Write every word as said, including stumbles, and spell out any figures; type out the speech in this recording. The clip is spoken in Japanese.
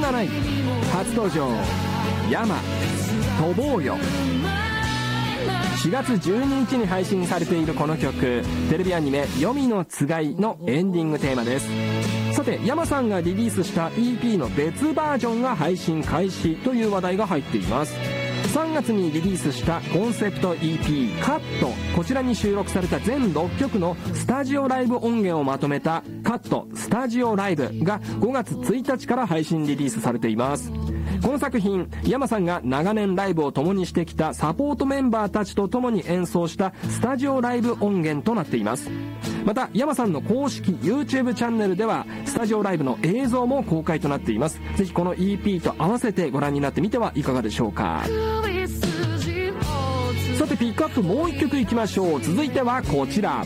らない。初登場山飛ぼうよ。しがつじゅうににちに配信されているこの曲、テレビアニメ「黄泉のつがい」のエンディングテーマです。さて、山さんがリリースした イーピー の別バージョンが配信開始という話題が入っています。さんがつにリリースしたコンセプト イーピー カット、こちらに収録された全ろっきょくのスタジオライブ音源をまとめたカットスタジオライブがごがつついたちから配信リリースされています。この作品、山さんが長年ライブを共にしてきたサポートメンバーたちと共に演奏したスタジオライブ音源となっています。また、山さんの公式 YouTube チャンネルではスタジオライブの映像も公開となっています。ぜひこの イーピー と合わせてご覧になってみてはいかがでしょうか。さて、ピックアップもう一曲いきましょう。続いてはこちら。